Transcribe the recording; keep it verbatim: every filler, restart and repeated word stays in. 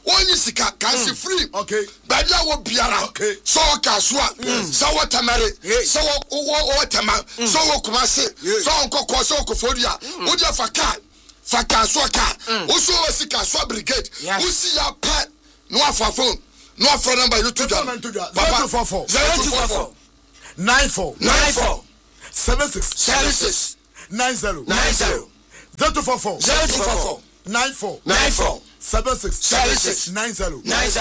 Only sika can see free. Okay. Badia wo biara. Okay. So kaswa. So watamare. So watama. So kumase. So nkoko so kofodia. Odia faka. Faka so ka. Oso sika so brigade. Usi ya pa no afafon. No afro number you to Papa zero four four zero two four four nine four nine four seven six seven six nine zero nine zero zero two four four zero two four four nine four nine four seven six seven six nine zero nine zero